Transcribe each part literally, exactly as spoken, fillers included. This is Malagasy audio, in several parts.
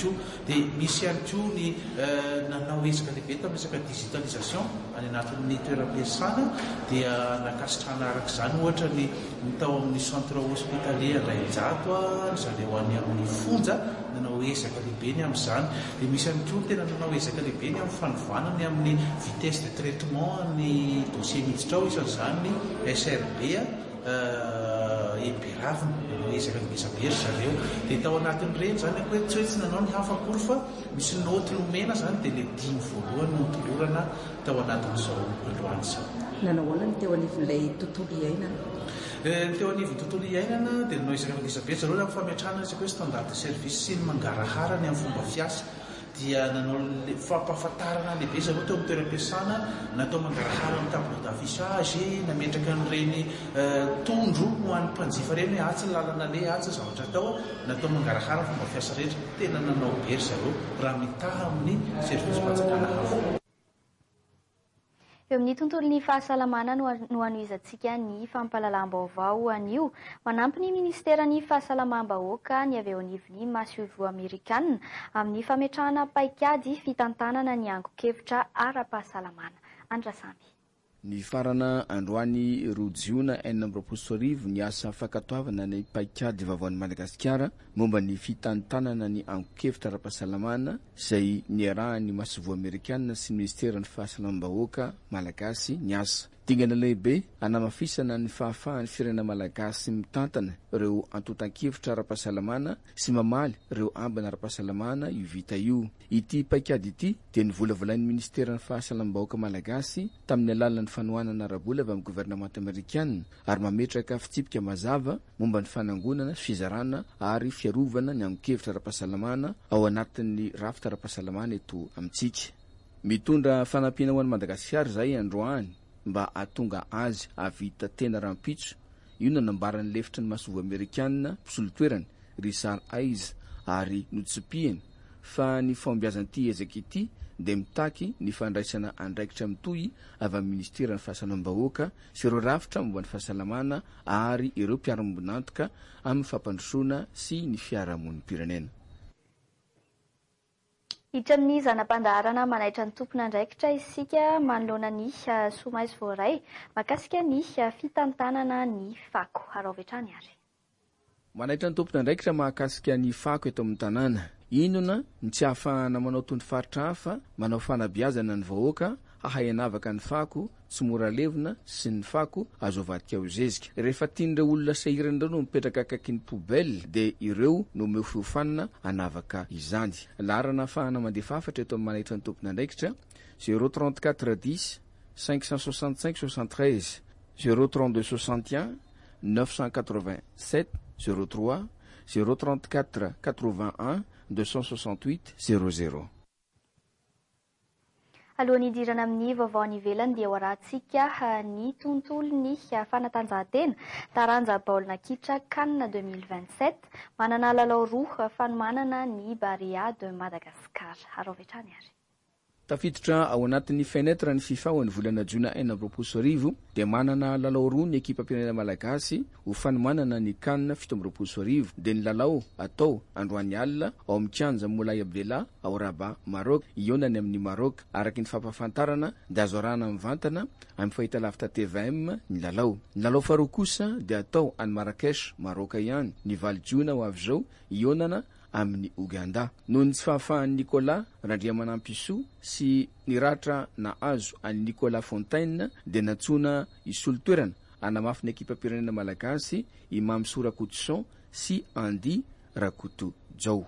koa dia misy ihany koa ny nanao esaka lehibe tamin'ny resaka digitalisation any anatin'ny toeram-piasana dia nakasitrana araka izany ohatra ny tao amin'ny centre hospitalier Andrainjato a izany ho any amin'ny fonja nanao ezaka lehibe ny amin'izany dia misy ihany koa tena nanao ezaka lehibe ny amin'ny fanovana ny amin'ny vitesse de traitement ny dossier miditra ao isan'izany ny S R B a eberavina nanao ezaka ngezabery zareo dia tao anatin'ireny zany hoe tsy hoe tsy nanao ny hafakory fa misy noty nomena zany dia le dimy voalohany notolorana tao anatin'izao androany izao. Nanao ahoana ny teo anivon'ilay tontolo iainana? Ny teo anivon'ny tontolo iainana dia nanao ezaka ngezabery zareo amin'ny fametrahana resaka hoe standard de service sy ny mangarahara ny amin'ny fomba fiasa dia nanao fampahafantarana lehibe zareo teo amin'ny toeram-piasana natao mangarahara amin'ny tableau d'affichage nametraka n'ireny tondro ho an'ny mpanjifa ireny hoe atsy ny lalana le atsy zavatra tao natao mangarahara ny fomba fiasa rehetra tena nanao bery zareo raha mitaha amin'ny service panjakana hafa. Eo amin'ny tontolon'ny fahasalamana no anoizantsika ny fampahalalam-baovao anio. Manampy ny ministeran'ny fahasalamam-bahoaka ny avy eo anivon'ny Masovia Amerikanina amin'ny fametrahana paikady fitantanana ny ango-kevitra ara-pahasalamana. Andrasamby. Ny farana androany rojiona enina amby roapolo sy arivo ny asa fankatoavana ny paikady vaovaon'ny Madagasikara momba ny fitantanana ny ango-kevitra ara-pahasalamana izay niarahany Masovia Amerikanina sy ny ministeran'ny fahasalamam-bahoaka malagasy ny asa. Dingana lehibe anamafisana ny fahafahan'ny firenena malagasy mitantana ireo antotan-kevitra ara-pahasalamana sy mamaly ireo ambina ara-pahasalamana io vita io. Ity paikady ity dia nivolavolain'ny ministeran'ny fahasalamam-bahoaka malagasy tamin'ny alalan'ny fanohanana ara-bola avy amin'ny gouvernement amerikanina ary mametraka fitsipika mazava momba ny fanangonana, fizarana ary fiarovana ny ango-kevitra ara-pahasalamana ao anatin'ny rafitra ara-pahasalamana eto amintsika. Mitondra fanampiana ho an'ny Madagasikara izay androany mba atonga azy avita tena rampitso. Io nanambarany lefitra ny Masovia Amerikanina mpisolotoerany Richard Hayes ary notsipihany fa ny fombiazan'ity ezaka ity dia mitaky ny fandraisana andraikitra mitohy avy amin'ny ministeran'ny fahasalamam-bahoaka sy ireo rafitra momba ny fahasalamana ary ireo mpiara-miombonantoka amin'ny fampandrosoana sy ny fiarahamon'ny pirenena. Hitra amin'ny zanam-pandaharana manaitra ny tompona andraikitra isika manoloana ny Somaizy Voaray makasika ny fitantanana ny fako. Araovetrany ary. Manaitra ny tompona andraikitra mahakasika ny fako eto amin'ny tanàna. Inona ny tsy ahafahana manao tony faritra hafa manao fanabeazana ny vahoaka hahayanavaka ny fako tsy mora levina sy ny fako azo avadika ho zezika. Rehefa tian'ireo olona sahiran'ireo no mipetraka akaiky ny poubelle dia ireo no omeo fiofanana hanavaka izany. Larana ahafahana mandefa hafatra eto amin'ny manaitra ny tompona andraikitra zéro trente-quatre dix cinq cent soixante-cinq soixante-treize zéro trente-deux soixante et un neuf cent quatre-vingt-sept zéro trois zéro trente-quatre quatre-vingt-un deux cent soixante-huit zéro zéro. Alohan'ny hidirana amin'ny vaovaony ivelany dia ho arahantsika ny tontolon'ny fanatanjahantena taranja baolina kitra CAN deux mille vingt-sept manana lalao roa fanomanana ny Barea de Madagascar. Araovetrany ary. Tafiditra ao anatin'ny fenetra ny FIFA ho an'ny volana Jona enina amby roapolo sy arivo dia manana lalao roa ny ekipa pirenena malagasy ho fanomanana ny CAN fito amby roapolo sy arivo dia ny lalao atao androany alina ao amin'ny kianja Moulay Abdella ao Rabat, Maroc, ionany amin'ny Maroc. Araky ny fampahafantarana dia azo arahana mivantana amin'ny fahitalavitra T V M ny lalao. Ny lalao faharoa kosa dia atao any Marrakech, Maroc ihany. Ny Val Jona ho avy zao ionana amin'ny Uganda. Noho ny tsy fahafahan'ny Nicolas Randriamanampiso sy ny ratra na azo any Nicolas Fontaine dia natsona isolo-toerana anamafy ny ekipa pirenena malagasy Imam Sourakoutson sy Andy Rakoto Jao.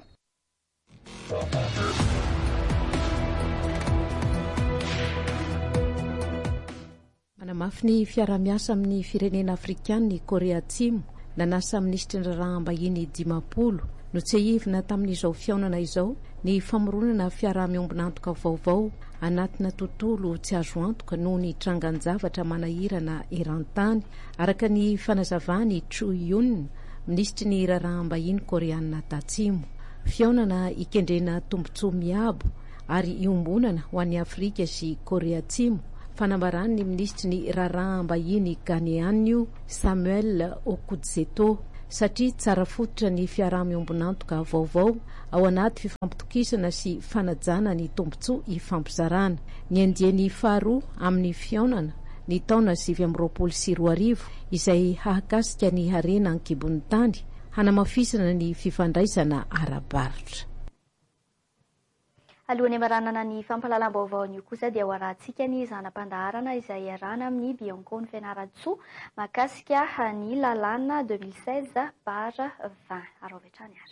Manamafy ny fiara-miasa amin'ny firenena afrikana ny Korea Atsimo nanasa ministry ny raham-bahiny dimapolo no tsy hivina tamin'izao fiaonana izao ny famoronana fiara-miombonantoka vaovao anatina tontolo tsy azo antoka noho ny trangan-javatra manahirana eran-tany. Araka ny fanazavany Cho Yun, ministry ny raham-bahiny koreanina tatsimo, fiaonana ikendrena tombontsoa miabo ary iombonana ho an'ny Afrika sy Korea Atsimo. Fanambarany ny ministry ny raham-bahiny Ghanéan Samuel Okudzeto satria tsara fototra ny fiaraha-miombonantoka vaovao ao anaty fifampitokisana sy fanajana ny tombontsoa ifampizarana. Ny andiany faharoa amin'ny fiaonana ny taona sivy amby roapolo sy roa arivo izay hahakasika ny harena ankibon'ny tany hanamafisana ny fifandraisana ara-baritra. Alohan'ny maranana ny fampahalalam-baovaon'io kosa dia hoarantsika ny zanam-pandaharana izay iarahana amin'ny Biankony Fianaratsoa mahakasika ny lalàna deux mille seize bar vingt. Araovetrany ary.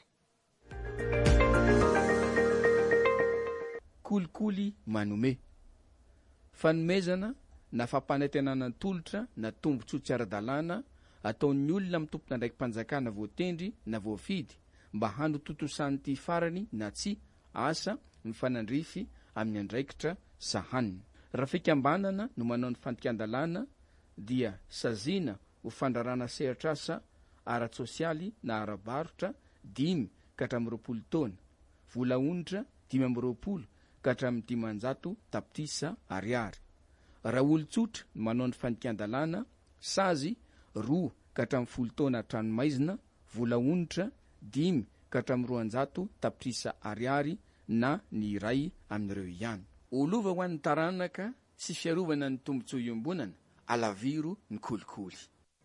Kolikoly manome. Fanomezana na fampanantenana tolotra na tombontsoa tsy ara-dalàna ataon'ny olona amin'ny tompona ndraiky mpanjakana voatendry na voafidy mba hanototosan'ity farany na tsy asa mifanandrify amin'ny andraikitra sahaniny. Raha fikambanana no manao ny fandikan-dalàna dia sazina ho fandrarana sehatra asa ara-tsosialy na ara-barotra dimy ka hatramin'ny roapolo taona, vola onitra dimy amby roapolo ka hatramin'ny dimanjato tapitrisa ariary. Raha olon-tsotra no manao ny fandikan-dalàna sazy roa ka hatramin'ny folo taona tranomaizina, vola onitra dimy ka hatramin'ny roanjato tapitrisa ariary na ny iray amin'ireo ihany. Olova ho an'ny taranaka sy fiarovana ny tombontsoa iombonana, alaviro ny kolikoly.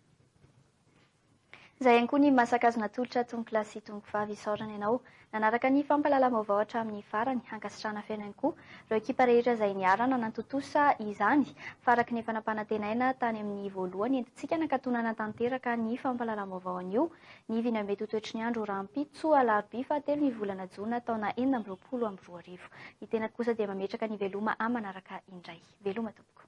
Izay ihany koa ny masakazona tolotra tongo lahy sy tongo vavy isaorana ianao. Nanaraka ny fampalalama vaovao amin'ny farany hankasitrana fiainana koa ireo ekipa rehetra izay niarana nantotosa izany faraky ny fanampanantenaina tany amin'ny voalohany entintsika nankatonana tanteraka ny fampalalama vaovaon'io ny vina mety ho toetry ny andro rampitso alarobia fahatelo ny volana jona taona enina amby roapolo amby roa arivo. Ny tena kosa dia mametraka ny veloma amanaraka indray. Veloma tompoko.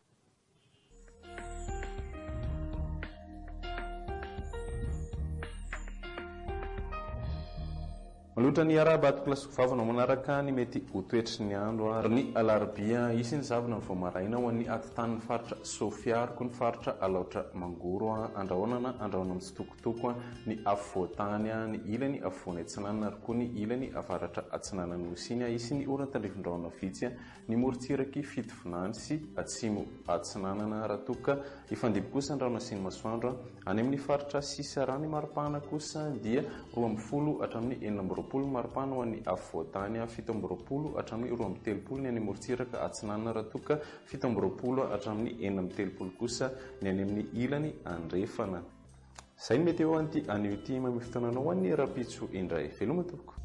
Malotra ny arabato klasiko vavana manaraka ny mety ho toetry ny andro ary ny alarobia isy ny zavona ny voamaraina ho an'ny atitan'ny faritra Sofiariko ny faritra alaotra mangoro andrahonana andrahona amin'ny tsitokotoko ny afovoatany ny ilany afovoany atsinanana ary koa ny ilany avaratra atsinanana nosiny isy ny orana tandrivindrahona vitsy ny morotsiraky fitovinany sy atsimo atsinanana raha toka ifandimby kosa andrahona sy ny masoandro any amin'ny faritra sisarany maripana kosa dia roa amby folo hatramin'ny enina amby roapolo maripana ho an'ny afovoatany fito amby roapolo hatramin'ny roa amby telopolo ny any morotsiraka atsinanana raha toka fito amby roapolo hatramin'ny enina amby telopolo kosa ny any amin'ny ilany andrefana. Zay ny mety eo anty anio ty mamy fotoananao an'ny rapitso indray. Veloma tompoko.